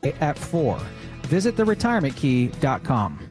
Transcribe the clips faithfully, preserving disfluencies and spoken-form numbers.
at four. Visit the retirement key dot com.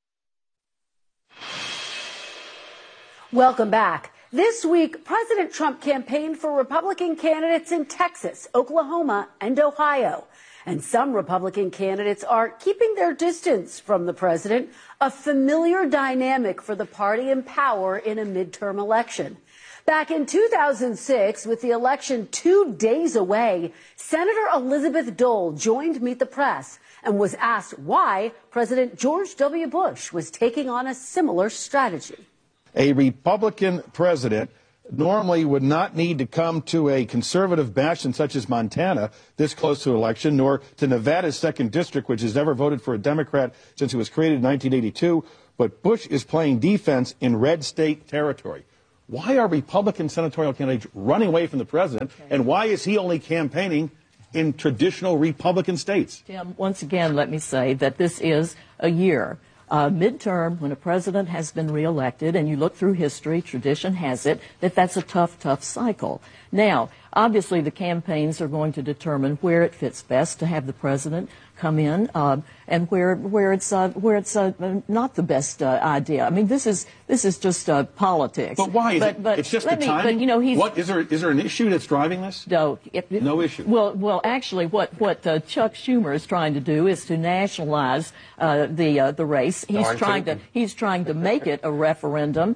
Welcome back. This week, President Trump campaigned for Republican candidates in Texas, Oklahoma, and Ohio. And some Republican candidates are keeping their distance from the president, a familiar dynamic for the party in power in a midterm election. Back in two thousand six, with the election two days away, Senator Elizabeth Dole joined Meet the Press and was asked why President George W. Bush was taking on a similar strategy. A Republican president normally would not need to come to a conservative bastion such as Montana this close to election, nor to Nevada's second district, which has never voted for a Democrat since it was created in nineteen eighty-two. But Bush is playing defense in red state territory. Why are Republican senatorial candidates running away from the president, okay. and why is he only campaigning in traditional Republican states? Tim, once again, let me say that this is a year. Uh, midterm, when a president has been reelected, and you look through history, tradition has it that that's a tough, tough cycle. Now, obviously, the campaigns are going to determine where it fits best to have the president come in, uh, and where where it's uh, where it's uh, not the best uh, idea. I mean, this is this is just uh, politics. But why? Is but, it, but it's just the me, timing. But, you know, he's, what is there? Is there an issue that's driving this? No, it, no issue. Well, well, actually, what what uh, Chuck Schumer is trying to do is to nationalize uh, the uh, the race. He's no, trying to he's trying to make it a referendum.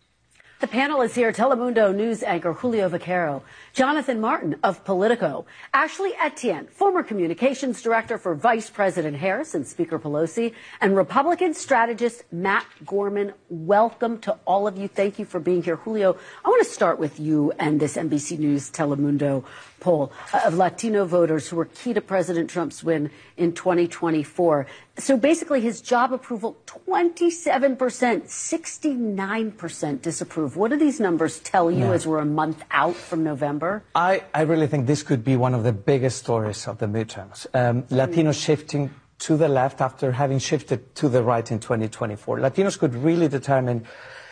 The panel is here. Telemundo News anchor Julio Vaquero, Jonathan Martin of Politico, Ashley Etienne, former communications director for Vice President Harris and Speaker Pelosi, and Republican strategist Matt Gorman. Welcome to all of you. Thank you for being here. Julio, I want to start with you and this N B C News Telemundo poll of Latino voters who were key to President Trump's win in twenty twenty-four. So basically his job approval, twenty-seven percent, sixty-nine percent disapprove. What do these numbers tell you yeah. as we're a month out from November? I, I really think this could be one of the biggest stories of the midterms. Um, Latinos shifting to the left after having shifted to the right in twenty twenty-four. Latinos could really determine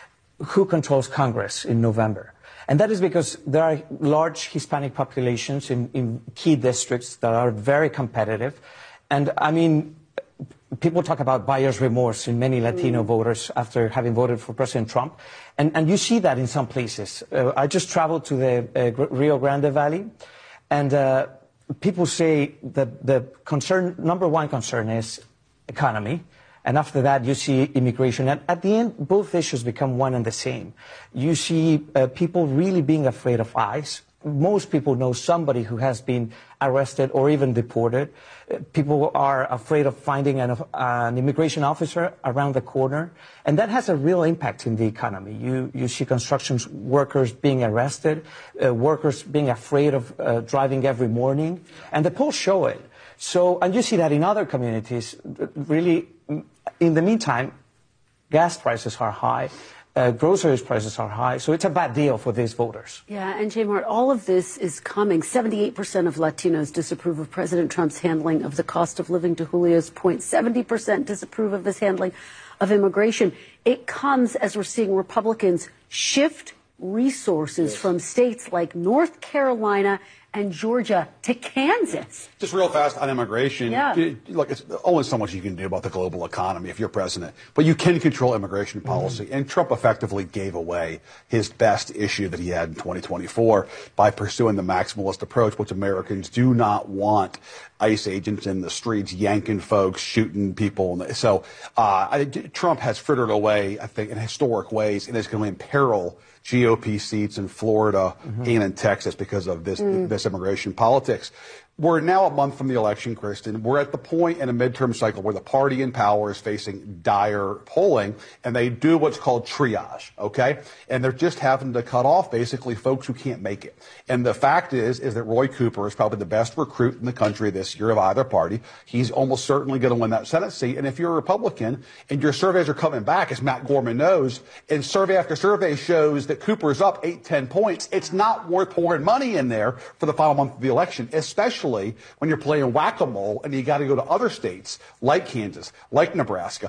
who controls Congress in November. And that is because there are large Hispanic populations in, in key districts that are very competitive. And, I mean, people talk about buyer's remorse in many Latino mm. voters after having voted for President Trump. And, and you see that in some places. Uh, I just traveled to the uh, Rio Grande Valley, and uh, people say that the concern, number one concern is economy. And after that, you see immigration. And at the end, both issues become one and the same. You see uh, people really being afraid of ICE. Most people know somebody who has been arrested or even deported. Uh, people are afraid of finding an, uh, an immigration officer around the corner. And that has a real impact in the economy. You, you see construction workers being arrested, uh, workers being afraid of uh, driving every morning. And the polls show it. So, and you see that in other communities, really. In the meantime, gas prices are high, uh, groceries prices are high, so it's a bad deal for these voters. Yeah, and Jay Mart, all of this is coming. seventy-eight percent of Latinos disapprove of President Trump's handling of the cost of living, to Julio's point. seventy percent disapprove of his handling of immigration. It comes as we're seeing Republicans shift resources yes. from states like North Carolina and Georgia to Kansas. Just real fast on immigration. Yeah. Look, it's only so much you can do about the global economy if you're president. But you can control immigration policy. Mm-hmm. And Trump effectively gave away his best issue that he had in twenty twenty-four by pursuing the maximalist approach, which Americans do not want. ICE agents in the streets yanking folks, shooting people. So uh, I, Trump has frittered away, I think, in historic ways, and is going to imperil G O P seats in Florida mm-hmm. and in Texas because of this, mm. this immigration politics. We're now a month from the election, Kristen. We're at the point in a midterm cycle where the party in power is facing dire polling, and they do what's called triage, okay? And they're just having to cut off basically folks who can't make it. And the fact is, is that Roy Cooper is probably the best recruit in the country this year of either party. He's almost certainly going to win that Senate seat. And if you're a Republican and your surveys are coming back, as Matt Gorman knows, and survey after survey shows that Cooper's up eight, ten points, it's not worth pouring money in there for the final month of the election, especially when you're playing whack-a-mole and you got to go to other states like Kansas, like Nebraska,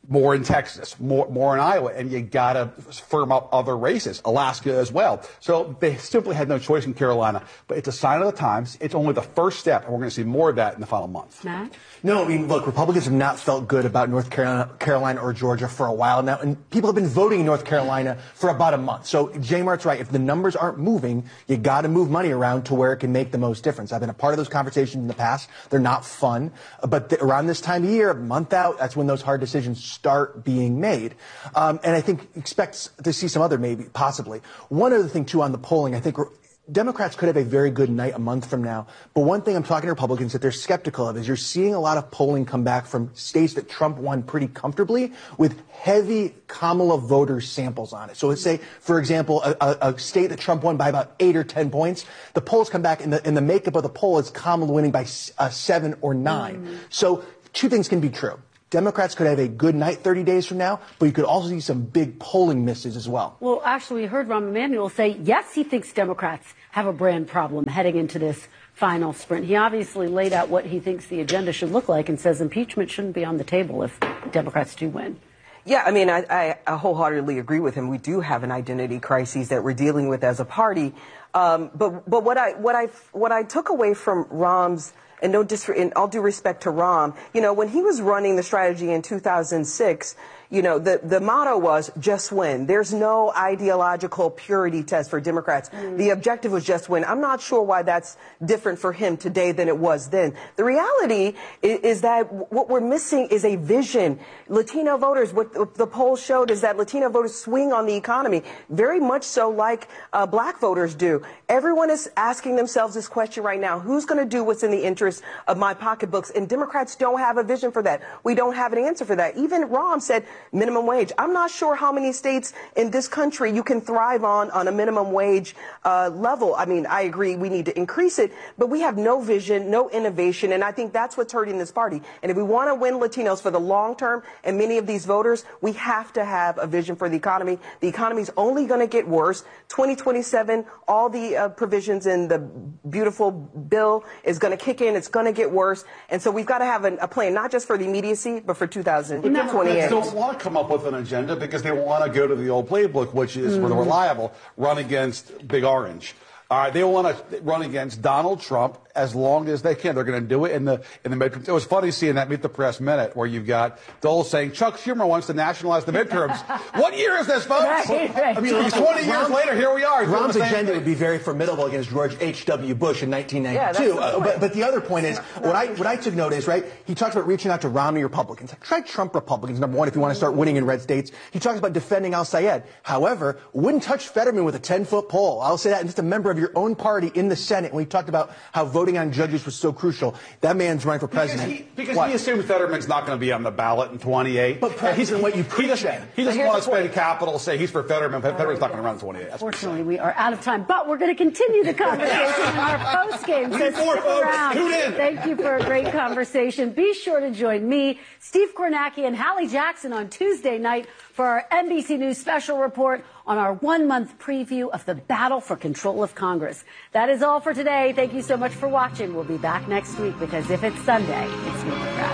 more in Texas, more more in Iowa, and you got to firm up other races, Alaska as well. So they simply had no choice in Carolina. But it's a sign of the times. It's only the first step, and we're going to see more of that in the final month. Matt? No, I mean, look, Republicans have not felt good about North Carolina, Carolina or Georgia for a while now, and people have been voting in North Carolina for about a month. So J Mart's right. If the numbers aren't moving, you got to move money around to where it can make the most difference. I've been a part of those conversations in the past. They're not fun, but the, around this time of year, a month out, that's when those hard decisions start being made. Um, and I think expect to see some other maybe, possibly. One other thing, too, on the polling, I think Democrats could have a very good night a month from now. But one thing I'm talking to Republicans that they're skeptical of is you're seeing a lot of polling come back from states that Trump won pretty comfortably with heavy Kamala voter samples on it. So let's say, for example, a, a, a state that Trump won by about eight or ten points. The polls come back and the, and the makeup of the poll is Kamala winning by uh, seven or nine. Mm. So two things can be true. Democrats could have a good night thirty days from now, but you could also see some big polling misses as well. Well, actually, we heard Rahm Emanuel say, yes, he thinks Democrats have a brand problem heading into this final sprint. He obviously laid out what he thinks the agenda should look like and says impeachment shouldn't be on the table if Democrats do win. Yeah, I mean, I, I, I wholeheartedly agree with him. We do have an identity crisis that we're dealing with as a party. Um, but but what I what I what I took away from Rahm's, and no dis in all due respect to Rahm, you know, when he was running the strategy in two thousand six, you know, the, the motto was just win. There's no ideological purity test for Democrats. Mm. The objective was just win. I'm not sure why that's different for him today than it was then. The reality is, is that what we're missing is a vision. Latino voters, what the poll showed is that Latino voters swing on the economy, very much so like uh, black voters do. Everyone is asking themselves this question right now: who's going to do what's in the interest of my pocketbooks? And Democrats don't have a vision for that. We don't have an answer for that. Even Rahm said minimum wage. I'm not sure how many states in this country you can thrive on on a minimum wage uh, level. I mean, I agree we need to increase it, but we have no vision, no innovation, and I think that's what's hurting this party. And if we want to win Latinos for the long term and many of these voters, we have to have a vision for the economy. The economy is only going to get worse. twenty twenty-seven, all the uh, provisions in the beautiful bill is going to kick in. It's going to get worse. And so we've got to have a, a plan, not just for the immediacy, but for two thousand twenty-eight. Don't want to come up with an agenda because they want to go to the old playbook, which is mm. for the reliable, run against Big Orange. All right, they want to run against Donald Trump as long as they can. They're going to do it in the in the midterms. It was funny seeing that Meet the Press Minute where you've got Dole saying Chuck Schumer wants to nationalize the midterms. What year is this, folks? Right, right. I mean, twenty years Rom, later, here we are. Rahm's agenda would be very formidable against George H W. Bush in nineteen ninety-two. Yeah, uh, but, but the other point is, what I what I took note is, right, he talks about reaching out to Romney Republicans. Try Trump Republicans, number one, if you want to start winning in red states. He talks about defending al-Sayed. However, wouldn't touch Fetterman with a ten-foot pole. I'll say that, and just a member of your own party in the Senate, when he talked about how voting on judges was so crucial. That man's running for president. Because he, because he assumes Fetterman's not going to be on the ballot in twenty-eight. But president, what you preach he just, then. He just wants to spend capital, say he's for Fetterman, but Fetterman's not going to run in twenty-eight. Unfortunately, we are out of time, but we're going to continue the conversation in our post-game. So stick around. Tune in. Thank you for a great conversation. Be sure to join me, Steve Kornacki, and Hallie Jackson on Tuesday night for our N B C News special report on our one-month preview of the battle for control of Congress. That is all for today. Thank you so much for watching. We'll be back next week because if it's Sunday, it's Smith and Pratt.